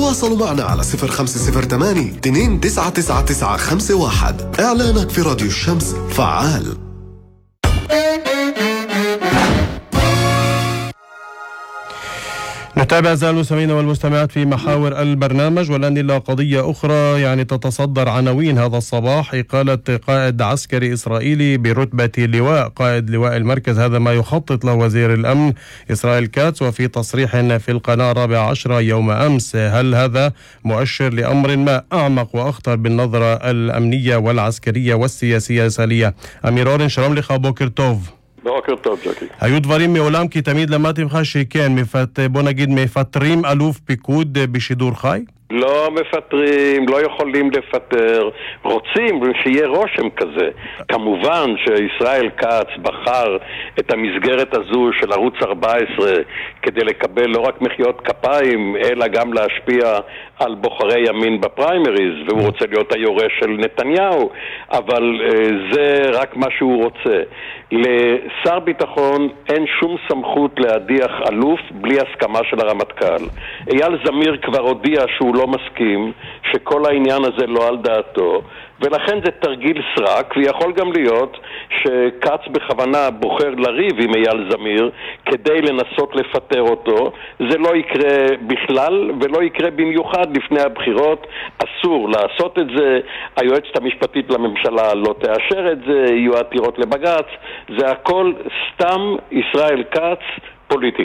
تواصلوا معنا على 0508-299951. إعلانك في راديو الشمس فعال. نتابع أعزائي المستمعين والمستمعات في محاور البرنامج، والآن إلى قضية أخرى تتصدر عناوين هذا الصباح: إقالة قائد عسكري إسرائيلي برتبة لواء، قائد لواء المركز. هذا ما يخطط له وزير الأمن إسرائيل كاتس، وفي تصريح في القناة 14 يوم أمس. هل هذا مؤشر لأمر ما أعمق وأخطر بالنظرة الأمنية والعسكرية والسياسية الإسرائيلية؟ אמיר אורן, שלום לך, בוקר טוב. בוקר טוב, ג'קי. היו דברים מעולם, כי תמיד למדתי ממך שכן, בוא נגיד, מפטרים אלוף פיקוד בשידור חי? לא מפטרים, לא יכולים לפטר, רוצים שיהיה רושם כזה. כמובן שישראל כץ בחר את המסגרת הזו של ערוץ 14 כדי לקבל לא רק מחיאות כפיים, אלא גם להשפיע על בוחרי ימין בפריימריז, והוא רוצה להיות היורש של נתניהו, אבל זה רק מה שהוא רוצה. לשר ביטחון אין שום סמכות להדיח אלוף בלי הסכמה של הרמטכ"ל. אייל זמיר כבר הודיע שהוא לא מסכים, שכל העניין הזה לא על דעתו, ולכן זה תרגיל סרק, ויכול גם להיות שקץ בכוונה בוחר לריב עם אייל זמיר כדי לנסות לפטר אותו. זה לא יקרה בכלל, ולא יקרה במיוחד לפני הבחירות. אסור לעשות את זה, היועצת המשפטית לממשלה לא תאשר את זה, יהיו עתירות לבג"ץ, זה הכל סתם ישראל כץ פוליטיקה.